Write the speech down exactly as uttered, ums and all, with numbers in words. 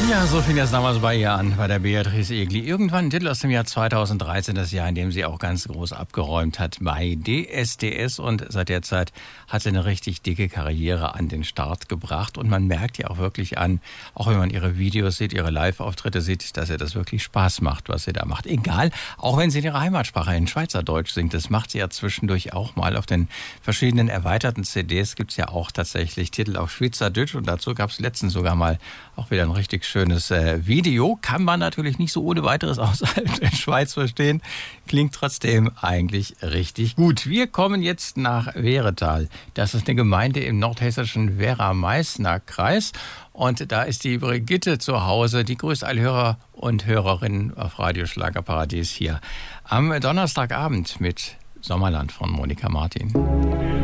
Ja, so fing das damals bei ihr an, bei der Beatrice Egli. Irgendwann ein Titel aus dem Jahr zweitausenddreizehn, das Jahr, in dem sie auch ganz groß abgeräumt hat bei D S D S. Und seit der Zeit hat sie eine richtig dicke Karriere an den Start gebracht. Und man merkt ja auch wirklich an, auch wenn man ihre Videos sieht, ihre Live-Auftritte sieht, dass ihr das wirklich Spaß macht, was sie da macht. Egal, auch wenn sie in ihrer Heimatsprache in Schweizerdeutsch singt. Das macht sie ja zwischendurch auch mal. Auf den verschiedenen erweiterten C Ds gibt es ja auch tatsächlich Titel auf Schweizerdeutsch. Und dazu gab es letztens sogar mal auch wieder ein richtig schönes äh, Video. Kann man natürlich nicht so ohne weiteres außerhalb der Schweiz verstehen. Klingt trotzdem eigentlich richtig gut. Wir kommen jetzt nach Wehretal. Das ist eine Gemeinde im nordhessischen Werra-Meißner-Kreis. Und da ist die Brigitte zu Hause. Die grüßt alle Hörer und Hörerinnen auf Radio Schlagerparadies hier am Donnerstagabend mit Sommerland von Monika Martin.